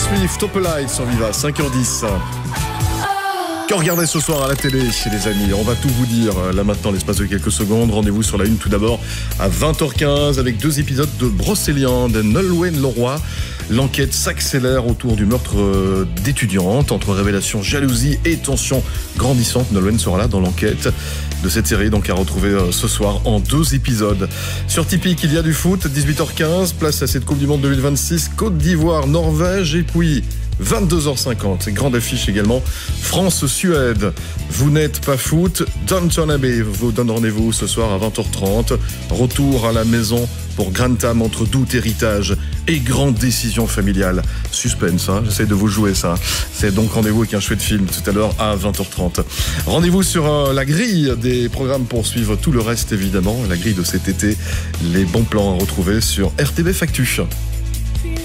Swift, Opalite sur Viva, 5h10. Que regardez ce soir à la télé, les amis? On va tout vous dire là maintenant, l'espace de quelques secondes. Rendez-vous sur la une tout d'abord à 20h15 avec 2 épisodes de Brocéliande, Nolwenn-Leroy. L'enquête s'accélère autour du meurtre d'étudiantes. Entre révélations, jalousie et tensions grandissantes, Nolwenn sera là dans l'enquête de cette série, donc à retrouver ce soir en 2 épisodes. Sur Typique, il y a du foot, 18h15, place à cette Coupe du Monde 2026, Côte d'Ivoire, Norvège, et puis 22h50, grande affiche également, France-Suède. Vous n'êtes pas foot, Downton Abbey vous donne rendez-vous ce soir à 20h30. Retour à la maison pour Grantham entre doute, héritage et grande décision familiale. Suspense, hein, j'essaie de vous jouer ça. C'est donc rendez-vous avec un chouette film tout à l'heure à 20h30. Rendez-vous sur la grille des programmes pour suivre tout le reste évidemment. La grille de cet été, les bons plans à retrouver sur RTBF Actu.